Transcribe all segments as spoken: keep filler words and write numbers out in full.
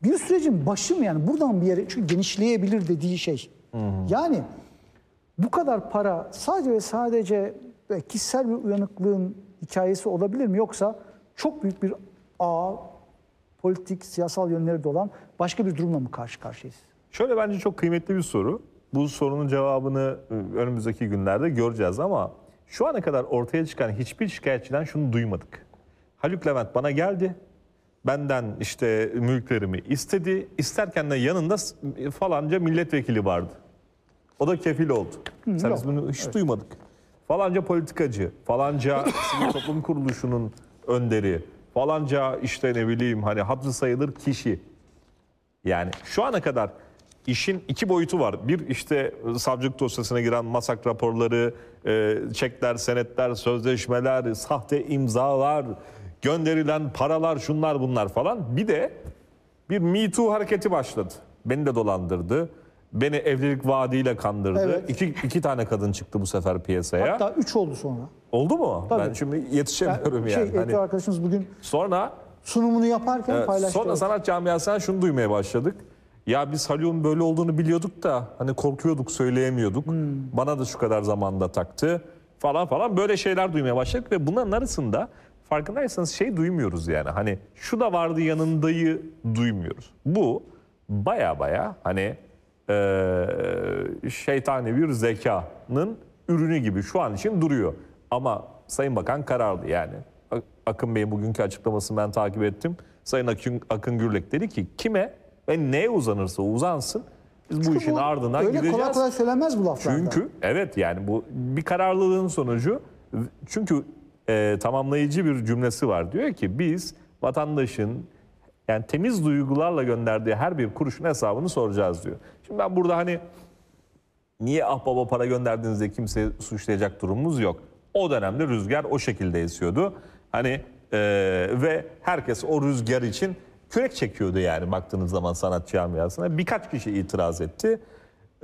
bir sürecin başı mı yani? Buradan bir yere çünkü genişleyebilir dediği şey. Hı hı. Yani bu kadar para sadece ve sadece kişisel bir uyanıklığın hikayesi olabilir mi? Yoksa çok büyük bir ağ, politik, siyasal yönleri de olan başka bir durumla mı karşı karşıyayız? Şöyle bence çok kıymetli bir soru. Bu sorunun cevabını önümüzdeki günlerde göreceğiz ama şu ana kadar ortaya çıkan hiçbir şikayetçiden şunu duymadık. Haluk Levent bana geldi, benden işte mülklerimi istedi, isterken de yanında falanca milletvekili vardı. O da kefil oldu. Hı, Sen biz bunu hiç evet. duymadık. Falanca politikacı, falanca sivil toplum kuruluşunun önderi, falanca işte ne bileyim hani hatırı sayılır kişi. Yani şu ana kadar işin iki boyutu var. Bir işte savcılık dosyasına giren masak raporları, e, çekler, senetler, sözleşmeler, sahte imzalar, gönderilen paralar, şunlar bunlar falan. Bir de bir Me Too hareketi başladı. Beni de dolandırdı. Beni evlilik vaadiyle kandırdı. Evet. İki, iki tane kadın çıktı bu sefer piyasaya. Hatta üç oldu sonra. Oldu mu? Tabii. Ben şimdi yetişemiyorum yani. Şey, hani, arkadaşımız bugün sonra sunumunu yaparken evet, paylaştı. Sonra sanat camiasından şunu duymaya başladık. Ya biz Haluk'un böyle olduğunu biliyorduk da hani korkuyorduk, söyleyemiyorduk. Hmm. Bana da şu kadar zamanda taktı falan falan böyle şeyler duymaya başladık ve bunların arasında farkındaysanız şey duymuyoruz yani. Hani şu da vardı yanındayı duymuyoruz. Bu baya baya hani e, şeytani bir zekanın ürünü gibi şu an için duruyor. Ama Sayın Bakan kararlı yani. Akın Bey'in bugünkü açıklamasını ben takip ettim. Sayın Akın, Akın Gürlek dedi ki kime ve neye uzanırsa uzansın biz bu Çünkü işin bu ardından öyle gideceğiz. Kolay kolay söylenmez bu laflarda. Çünkü evet yani bu bir kararlılığın sonucu. Çünkü e, tamamlayıcı bir cümlesi var. Diyor ki biz vatandaşın yani temiz duygularla gönderdiği her bir kuruşun hesabını soracağız diyor. Şimdi ben burada hani niye ah baba para gönderdiğinizde kimseyi suçlayacak durumumuz yok. O dönemde rüzgar o şekilde esiyordu. Hani e, ve herkes o rüzgar için kürek çekiyordu yani baktığınız zaman sanat camiasına. Birkaç kişi itiraz etti ee,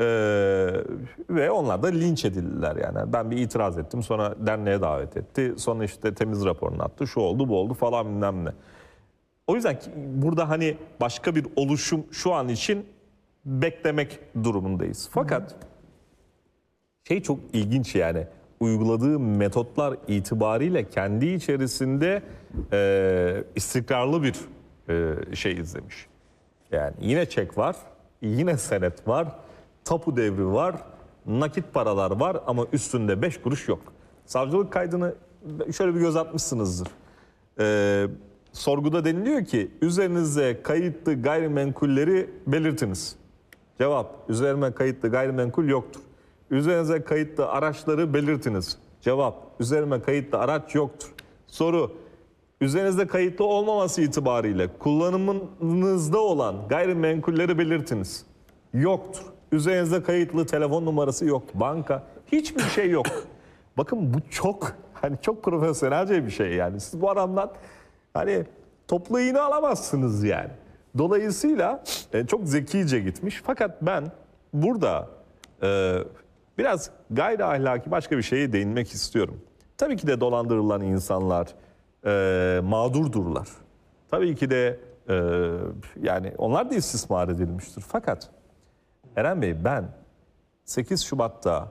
ve onlar da linç edildiler yani. Ben bir itiraz ettim sonra derneğe davet etti. Sonra işte temiz raporunu attı. Şu oldu bu oldu falan bilmem ne. O yüzden burada hani başka bir oluşum şu an için beklemek durumundayız. Fakat şey çok ilginç yani. Uyguladığı metotlar itibariyle kendi içerisinde e, istikrarlı bir e, şey izlemiş. Yani yine çek var, yine senet var, tapu devri var, nakit paralar var ama üstünde beş kuruş yok. Savcılık kaydını şöyle bir göz atmışsınızdır. E, sorguda deniliyor ki üzerinize kayıtlı gayrimenkulleri belirtiniz. Cevap: üzerime kayıtlı gayrimenkul yoktur. Üzerinize kayıtlı araçları belirtiniz. Cevap: üzerime kayıtlı araç yoktur. Soru: üzerinizde kayıtlı olmaması itibariyle kullanımınızda olan gayrimenkulleri belirtiniz. Yoktur. Üzerinizde kayıtlı telefon numarası yok. Banka, hiçbir şey yok. Bakın bu çok hani çok profesyonelce bir şey yani. Siz bu adamdan hani toplu iğne alamazsınız yani. Dolayısıyla e, çok zekice gitmiş. Fakat ben burada e, biraz gayri ahlaki başka bir şeye değinmek istiyorum. Tabii ki de dolandırılan insanlar e, mağdurdurlar. Tabii ki de e, yani onlar da istismar edilmiştir. Fakat Eren Bey ben sekiz Şubat'ta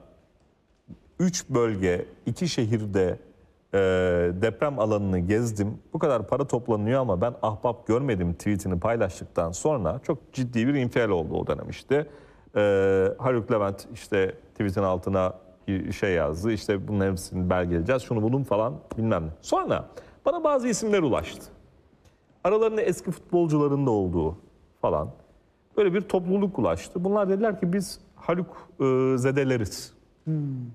üç bölge, iki şehirde e, deprem alanını gezdim. Bu kadar para toplanıyor ama ben ahbap görmedim tweetini paylaştıktan sonra çok ciddi bir infial oldu o dönem işte. E, Haluk Levent işte tweetin altına şey yazdı. İşte bunların hepsini belgeleyeceğiz. Şunu bulun falan bilmem ne. Sonra bana bazı isimler ulaştı. Aralarında eski futbolcuların da olduğu falan. Böyle bir topluluk ulaştı. Bunlar dediler ki biz Haluk e, zedeleriz. Hmm.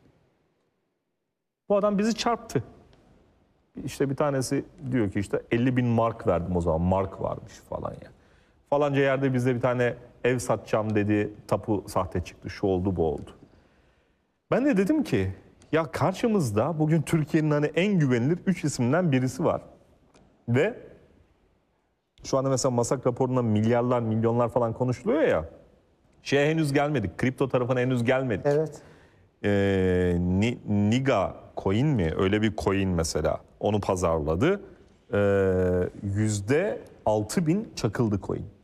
Bu adam bizi çarptı. İşte bir tanesi diyor ki işte elli bin mark verdim o zaman. Mark varmış falan ya. Falanca yerde bize bir tane ev satacağım dedi. Tapu sahte çıktı. Şu oldu bu oldu. Ben de dedim ki ya karşımızda bugün Türkiye'nin hani en güvenilir üç isimden birisi var. Ve şu anda mesela masak raporunda milyarlar, milyonlar falan konuşuluyor ya. Şeye henüz gelmedik. Kripto tarafına henüz gelmedik. Evet. Ee, Niga coin mi? Öyle bir coin mesela. Onu pazarladı. Ee, yüzde altı bin çakıldı coin.